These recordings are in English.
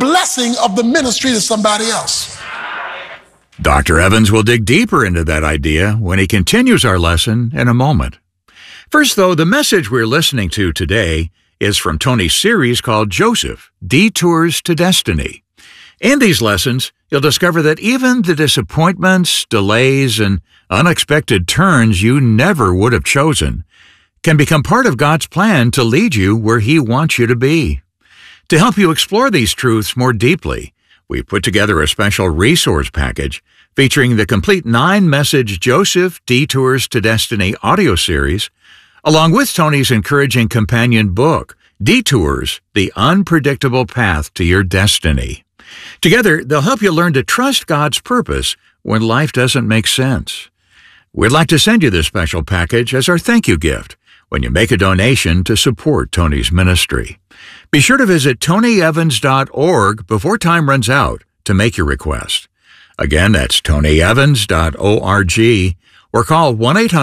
blessing of the ministry to somebody else. Dr. Evans will dig deeper into that idea when he continues our lesson in a moment. First, though, the message we're listening to today is from Tony's series called Joseph, Detours to Destiny. In these lessons, you'll discover that even the disappointments, delays, and unexpected turns you never would have chosen can become part of God's plan to lead you where He wants you to be. To help you explore these truths more deeply, we put together a special resource package featuring the complete 9-message Joseph Detours to Destiny audio series, along with Tony's encouraging companion book, Detours, The Unpredictable Path to Your Destiny. Together, they'll help you learn to trust God's purpose when life doesn't make sense. We'd like to send you this special package as our thank you gift when you make a donation to support Tony's ministry. Be sure to visit tonyevans.org before time runs out to make your request. Again, that's tonyevans.org, or call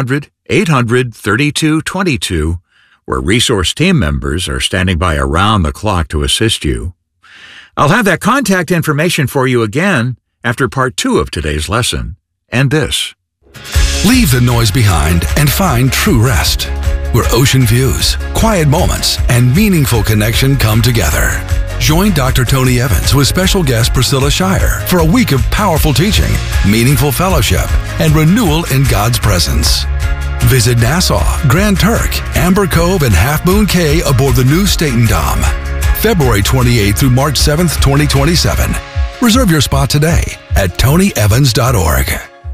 1-800-800-3222, where resource team members are standing by around the clock to assist you. I'll have that contact information for you again after part 2 of today's lesson, and this. Leave the noise behind and find true rest, where ocean views, quiet moments, and meaningful connection come together. Join Dr. Tony Evans with special guest Priscilla Shirer for a week of powerful teaching, meaningful fellowship, and renewal in God's presence. Visit Nassau, Grand Turk, Amber Cove, and Half Moon Cay aboard the new Staten Dom, February 28th through March 7th, 2027. Reserve your spot today at tonyevans.org.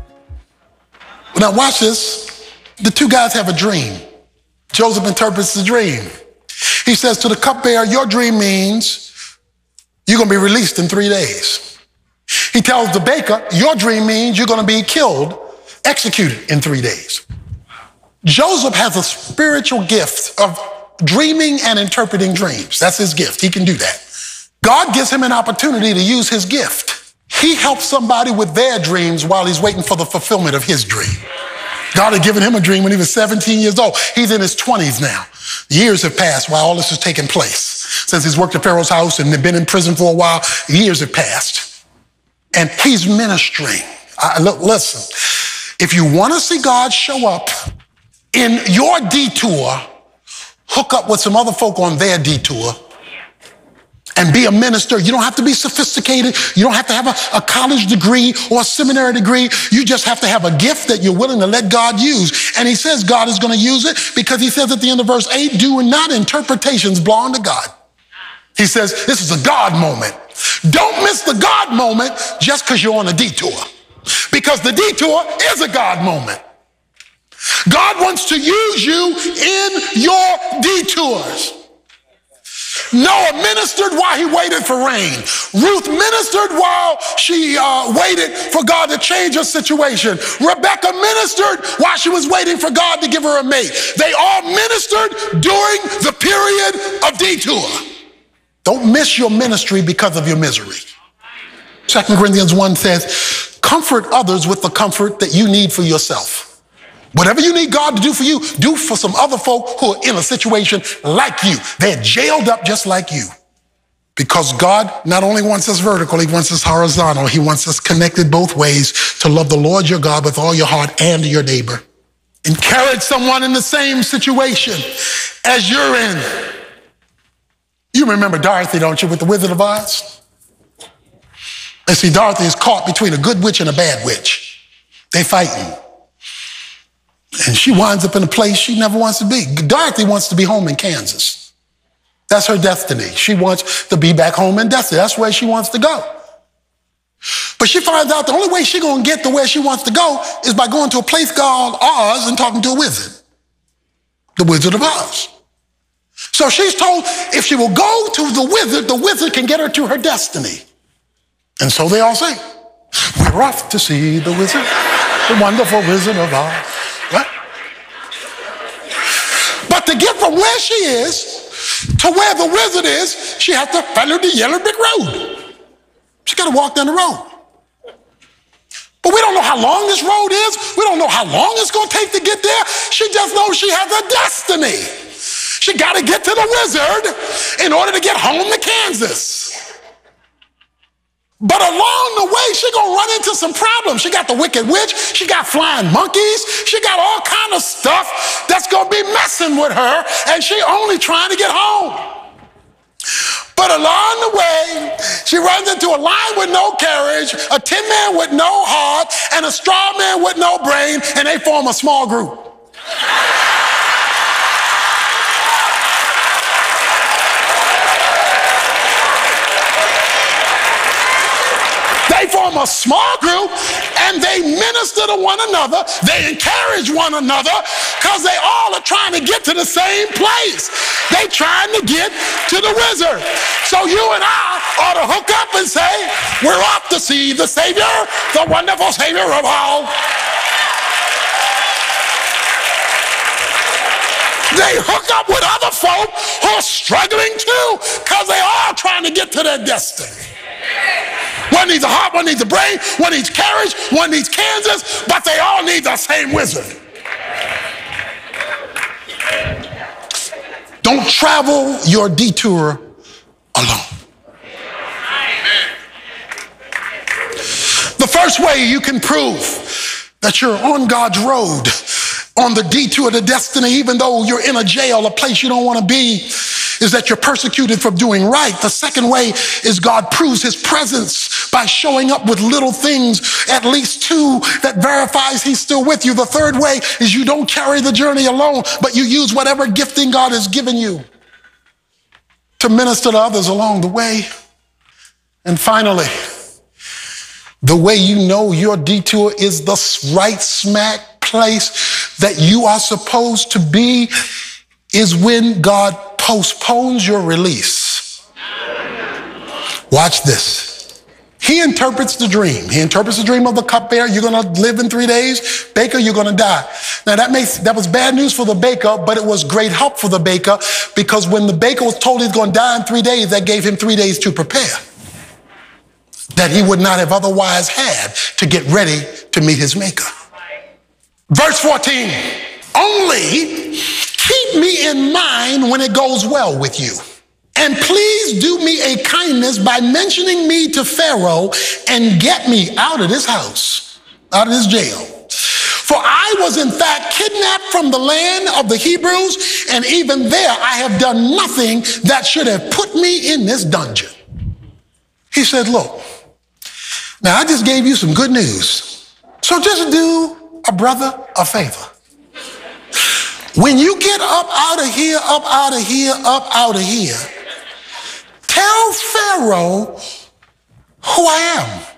Now watch this. The two guys have a dream. Joseph interprets the dream. He says to the cupbearer, your dream means you're going to be released in 3 days. He tells the baker, your dream means you're going to be killed, executed in 3 days. Joseph has a spiritual gift of dreaming and interpreting dreams. That's his gift. He can do that. God gives him an opportunity to use his gift. He helps somebody with their dreams while he's waiting for the fulfillment of his dream. God had given him a dream when he was 17 years old. He's in his 20s now. Years have passed while all this has taken place. Since he's worked at Pharaoh's house and been in prison for a while, years have passed. And he's ministering. Look, listen, if you want to see God show up in your detour, hook up with some other folk on their detour and be a minister. You don't have to be sophisticated. You don't have to have a college degree or a seminary degree. You just have to have a gift that you're willing to let God use. And he says God is going to use it because he says at the end of verse 8, do not interpretations belong to God. He says this is a God moment. Don't miss the God moment just because you're on a detour, because the detour is a God moment. God wants to use you in your detours. Noah ministered while he waited for rain. Ruth ministered while she waited for God to change her situation. Rebecca ministered while she was waiting for God to give her a mate. They all ministered during the period of detour. Don't miss your ministry because of your misery. 2 Corinthians 1 says, comfort others with the comfort that you need for yourself. Whatever you need God to do for you, do for some other folk who are in a situation like you. They're jailed up just like you. Because God not only wants us vertical, he wants us horizontal. He wants us connected both ways to love the Lord your God with all your heart and your neighbor. Encourage someone in the same situation as you're in. You remember Dorothy, don't you, with the Wizard of Oz? And see, Dorothy is caught between a good witch and a bad witch. They fighting. And she winds up in a place she never wants to be. Dorothy wants to be home in Kansas. That's her destiny. She wants to be back home in Destiny. That's where she wants to go. But she finds out the only way she's going to get to where she wants to go is by going to a place called Oz and talking to a wizard. The Wizard of Oz. So she's told if she will go to the wizard can get her to her destiny. And so they all say, we're off to see the wizard, the wonderful Wizard of Oz. Right? But to get from where she is to where the wizard is, she has to follow the yellow brick road. She got to walk down the road. But we don't know how long this road is. We don't know how long it's going to take to get there. She just knows she has a destiny. She got to get to the wizard in order to get home to Kansas. But along the way, she gonna run into some problems. She got the wicked witch, she got flying monkeys, she got all kind of stuff that's gonna be messing with her, and she only trying to get home. But along the way, she runs into a lion with no carriage, a tin man with no heart, and a straw man with no brain, and they form a small group. They form a small group, and they minister to one another. They encourage one another, because they all are trying to get to the same place. They trying to get to the wizard. So you and I ought to hook up and say, we're off to see the Savior, the wonderful Savior of all. They hook up with other folk who are struggling too, because they all trying to get to their destiny. One needs a heart, one needs a brain, one needs carriage, one needs Kansas, but they all need the same wizard. Don't travel your detour alone. The first way you can prove that you're on God's road, on the detour to destiny, even though you're in a jail, a place you don't want to be, is that you're persecuted for doing right. The second way is God proves his presence by showing up with little things, at least two, that verifies he's still with you. The third way is you don't carry the journey alone, but you use whatever gifting God has given you to minister to others along the way. And finally, the way you know your detour is the right smack place that you are supposed to be is when God postpones your release. Watch this. He interprets the dream. He interprets the dream of the cupbearer. You're going to live in 3 days. Baker, you're going to die. Now that was bad news for the baker, but it was great help for the baker, because when the baker was told he's going to die in 3 days, that gave him 3 days to prepare, that he would not have otherwise had to get ready to meet his maker. Verse 14, only keep me in mind when it goes well with you. And please do me a kindness by mentioning me to Pharaoh and get me out of this house, out of this jail. For I was in fact kidnapped from the land of the Hebrews, and even there I have done nothing that should have put me in this dungeon. He said, look, now I just gave you some good news. So just do a brother a favor. When you get up out of here, up out of here, up out of here, tell Pharaoh who I am.